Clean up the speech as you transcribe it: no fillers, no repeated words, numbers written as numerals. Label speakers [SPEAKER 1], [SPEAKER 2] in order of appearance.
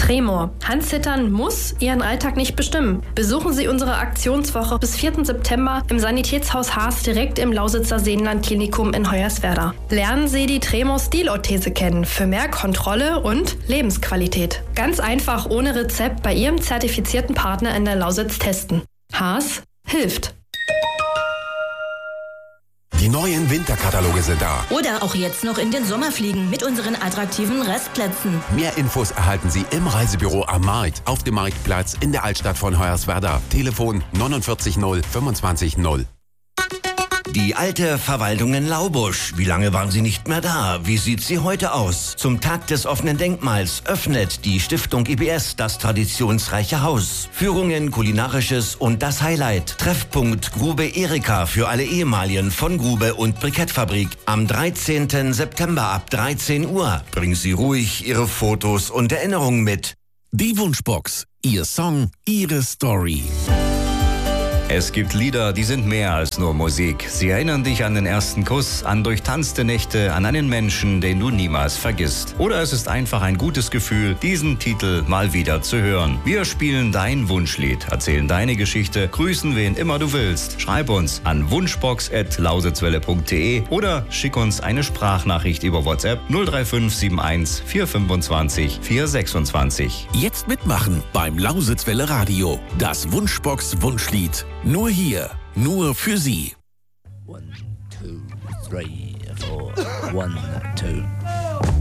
[SPEAKER 1] Tremor. Handzittern muss Ihren Alltag nicht bestimmen. Besuchen Sie unsere Aktionswoche bis 4. September im Sanitätshaus Haas direkt im Lausitzer Seenland-Klinikum in Hoyerswerda. Lernen Sie die Tremor-Stilorthese kennen für mehr Kontrolle und Lebensqualität. Ganz einfach ohne Rezept bei Ihrem zertifizierten Partner in der Lausitz testen. Haas hilft.
[SPEAKER 2] Die neuen Winterkataloge sind da.
[SPEAKER 3] Oder auch jetzt noch in den Sommerfliegen mit unseren attraktiven Restplätzen.
[SPEAKER 2] Mehr Infos erhalten Sie im Reisebüro am Markt, auf dem Marktplatz in der Altstadt von Hoyerswerda. Telefon 49 0 25 0.
[SPEAKER 4] Die alte Verwaltung in Laubusch. Wie lange waren Sie nicht mehr da? Wie sieht sie heute aus? Zum Tag des offenen Denkmals öffnet die Stiftung IBS das traditionsreiche Haus. Führungen, Kulinarisches und das Highlight. Treffpunkt Grube Erika für alle Ehemaligen von Grube und Brikettfabrik. Am 13. September ab 13 Uhr. Bringen Sie ruhig Ihre Fotos und Erinnerungen mit.
[SPEAKER 5] Die Wunschbox. Ihr Song, Ihre Story.
[SPEAKER 6] Es gibt Lieder, die sind mehr als nur Musik. Sie erinnern dich an den ersten Kuss, an durchtanzte Nächte, an einen Menschen, den du niemals vergisst. Oder es ist einfach ein gutes Gefühl, diesen Titel mal wieder zu hören. Wir spielen dein Wunschlied, erzählen deine Geschichte, grüßen wen immer du willst. Schreib uns an wunschbox@lausitzwelle.de oder schick uns eine Sprachnachricht über WhatsApp 03571 425 426.
[SPEAKER 5] Jetzt mitmachen beim Lausitzwelle Radio. Das Wunschbox Wunschlied. Nur hier, nur für Sie.
[SPEAKER 7] 1, 2, 3, 4. 1, 2,